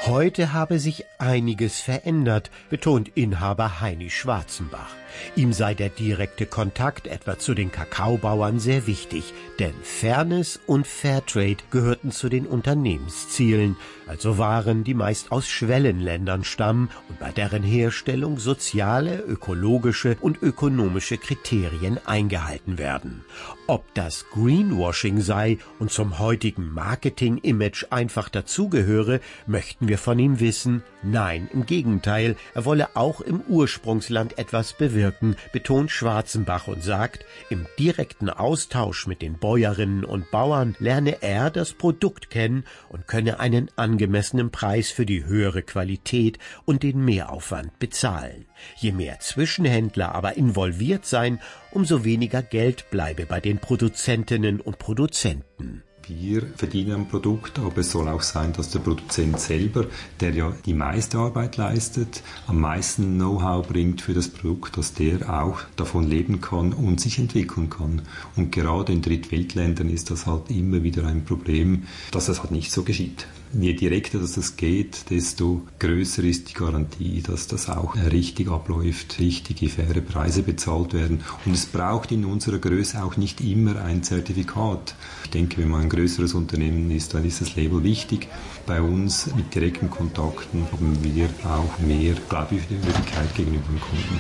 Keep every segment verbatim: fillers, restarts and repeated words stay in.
Heute habe sich einiges verändert, betont Inhaber Heini Schwarzenbach. Ihm sei der direkte Kontakt etwa zu den Kakaobauern sehr wichtig, denn Fairness und Fairtrade gehörten zu den Unternehmenszielen, also Waren, die meist aus Schwellenländern stammen und bei deren Herstellung soziale, ökologische und ökonomische Kriterien eingehalten werden. Ob das Greenwashing sei und zum heutigen Marketing-Image einfach dazugehöre, möchten wir von ihm wissen. Nein, im Gegenteil, er wolle auch im Ursprungsland etwas bewirken, betont Schwarzenbach und sagt, im direkten Austausch mit den Bäuerinnen und Bauern lerne er das Produkt kennen und könne einen angemessenen Preis für die höhere Qualität und den Mehraufwand bezahlen. Je mehr Zwischenhändler aber involviert seien, umso weniger Geld bleibe bei den Produzentinnen und Produzenten. Wir verdienen am Produkt, aber es soll auch sein, dass der Produzent selber, der ja die meiste Arbeit leistet, am meisten Know-how bringt für das Produkt, dass der auch davon leben kann und sich entwickeln kann. Und gerade in Drittweltländern ist das halt immer wieder ein Problem, dass das halt nicht so geschieht. Je direkter das es geht, desto größer ist die Garantie, dass das auch richtig abläuft, richtige, faire Preise bezahlt werden. Und es braucht in unserer Größe auch nicht immer ein Zertifikat. Ich denke, wenn man ein größeres Unternehmen ist, dann ist das Label wichtig. Bei uns mit direkten Kontakten haben wir auch mehr Glaubwürdigkeit gegenüber dem Kunden.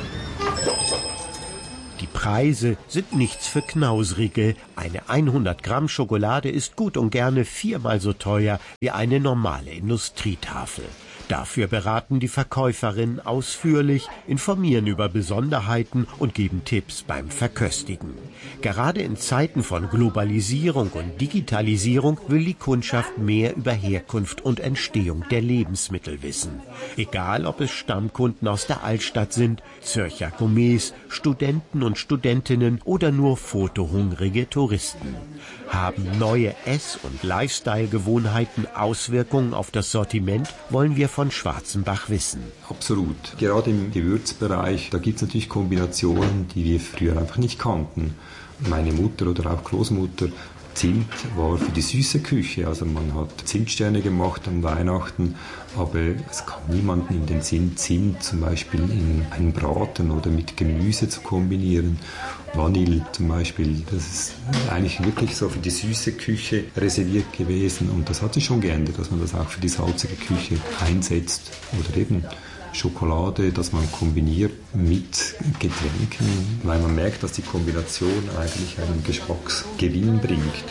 Die Preise sind nichts für Knausrige. Eine hundert Gramm Schokolade ist gut und gerne viermal so teuer wie eine normale Industrietafel. Dafür beraten die Verkäuferinnen ausführlich, informieren über Besonderheiten und geben Tipps beim Verköstigen. Gerade in Zeiten von Globalisierung und Digitalisierung will die Kundschaft mehr über Herkunft und Entstehung der Lebensmittel wissen. Egal, ob es Stammkunden aus der Altstadt sind, Zürcher Gourmets, Studenten und Studentinnen oder nur fotohungrige Touristen. Haben neue Ess- und Lifestyle-Gewohnheiten Auswirkungen auf das Sortiment, wollen wir von Schwarzenbach wissen. Absolut. Gerade im Gewürzbereich, da gibt es natürlich Kombinationen, die wir früher einfach nicht kannten. Meine Mutter oder auch Großmutter, Zimt war für die süße Küche, also man hat Zimtsterne gemacht an Weihnachten, aber es kam niemanden in den Sinn, Zimt zum Beispiel in einen Braten oder mit Gemüse zu kombinieren. Vanille zum Beispiel, das ist eigentlich wirklich so für die süße Küche reserviert gewesen und das hat sich schon geändert, dass man das auch für die salzige Küche einsetzt oder eben Schokolade, dass man kombiniert mit Getränken, weil man merkt, dass die Kombination eigentlich einen Geschmacksgewinn bringt.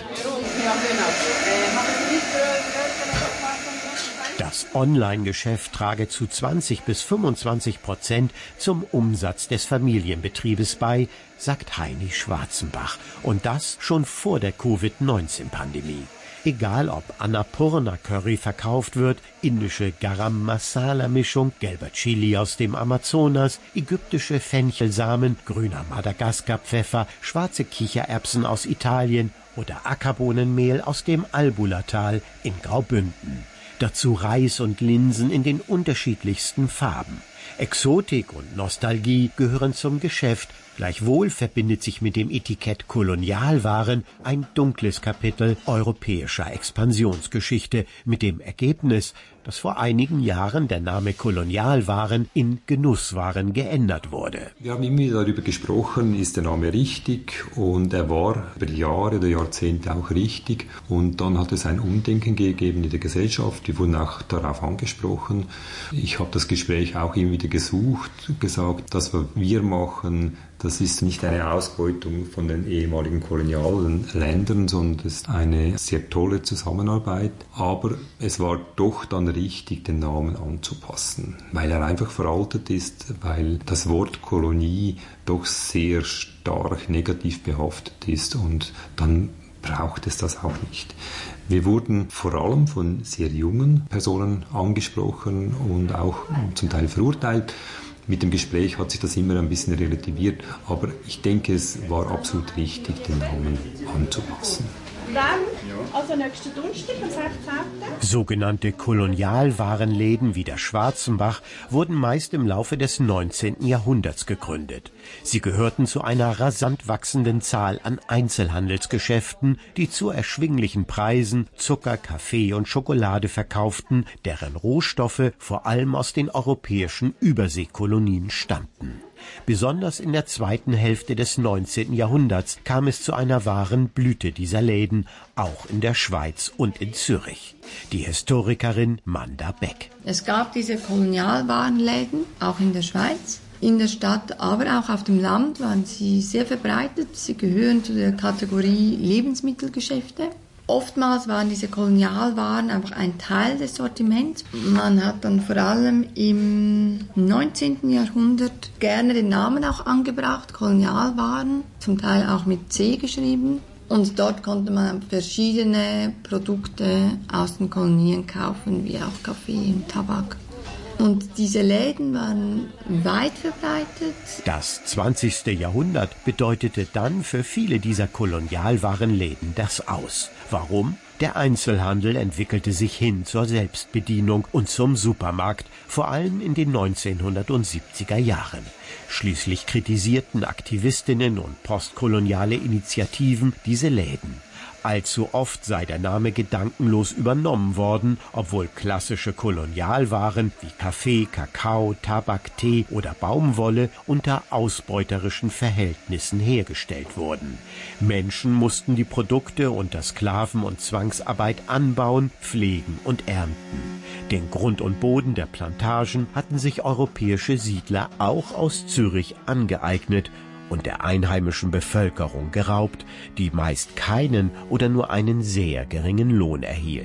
Das Online-Geschäft trage zu zwanzig bis fünfundzwanzig Prozent zum Umsatz des Familienbetriebes bei, sagt Heini Schwarzenbach. Und das schon vor der Covid neunzehn Pandemie. Egal ob Annapurna Curry verkauft wird, indische Garam Masala Mischung, gelber Chili aus dem Amazonas, ägyptische Fenchelsamen, grüner Madagaskar-Pfeffer, schwarze Kichererbsen aus Italien oder Ackerbohnenmehl aus dem Albulatal in Graubünden. Dazu Reis und Linsen in den unterschiedlichsten Farben. Exotik und Nostalgie gehören zum Geschäft. Gleichwohl verbindet sich mit dem Etikett Kolonialwaren ein dunkles Kapitel europäischer Expansionsgeschichte mit dem Ergebnis, dass vor einigen Jahren der Name Kolonialwaren in Genusswaren geändert wurde. Wir haben immer darüber gesprochen, ist der Name richtig, und er war über Jahre oder Jahrzehnte auch richtig, und dann hat es ein Umdenken gegeben in der Gesellschaft, wir wurden auch darauf angesprochen. Ich habe das Gespräch auch immer wieder gesucht, gesagt, das, was wir machen, das ist nicht eine Ausbeutung von den ehemaligen kolonialen Ländern, sondern es ist eine sehr tolle Zusammenarbeit. Aber es war doch dann richtig, den Namen anzupassen, weil er einfach veraltet ist, weil das Wort Kolonie doch sehr stark negativ behaftet ist und dann braucht es das auch nicht. Wir wurden vor allem von sehr jungen Personen angesprochen und auch zum Teil verurteilt. Mit dem Gespräch hat sich das immer ein bisschen relativiert, aber ich denke, es war absolut richtig, den Namen anzupassen. Dann, also nächsten Donnerstag, am sechzehnten Sogenannte Kolonialwarenläden wie der Schwarzenbach wurden meist im Laufe des neunzehnten Jahrhunderts gegründet. Sie gehörten zu einer rasant wachsenden Zahl an Einzelhandelsgeschäften, die zu erschwinglichen Preisen Zucker, Kaffee und Schokolade verkauften, deren Rohstoffe vor allem aus den europäischen Überseekolonien stammten. Besonders in der zweiten Hälfte des neunzehnten Jahrhunderts kam es zu einer wahren Blüte dieser Läden, auch in der Schweiz und in Zürich. Die Historikerin Manda Beck. Es gab diese Kolonialwarenläden, auch in der Schweiz. In der Stadt, aber auch auf dem Land waren sie sehr verbreitet. Sie gehören zu der Kategorie Lebensmittelgeschäfte. Oftmals waren diese Kolonialwaren einfach ein Teil des Sortiments. Man hat dann vor allem im neunzehnten Jahrhundert gerne den Namen auch angebracht, Kolonialwaren, zum Teil auch mit C geschrieben. Und dort konnte man verschiedene Produkte aus den Kolonien kaufen, wie auch Kaffee und Tabak. Und diese Läden waren weit verbreitet. Das zwanzigste Jahrhundert bedeutete dann für viele dieser Kolonialwarenläden das Aus. Warum? Der Einzelhandel entwickelte sich hin zur Selbstbedienung und zum Supermarkt, vor allem in den neunzehnhundertsiebziger Jahren. Schließlich kritisierten Aktivistinnen und postkoloniale Initiativen diese Läden. Allzu oft sei der Name gedankenlos übernommen worden, obwohl klassische Kolonialwaren wie Kaffee, Kakao, Tabak, Tee oder Baumwolle unter ausbeuterischen Verhältnissen hergestellt wurden. Menschen mussten die Produkte unter Sklaven- und Zwangsarbeit anbauen, pflegen und ernten. Den Grund und Boden der Plantagen hatten sich europäische Siedler auch aus Zürich angeeignet und der einheimischen Bevölkerung geraubt, die meist keinen oder nur einen sehr geringen Lohn erhielt.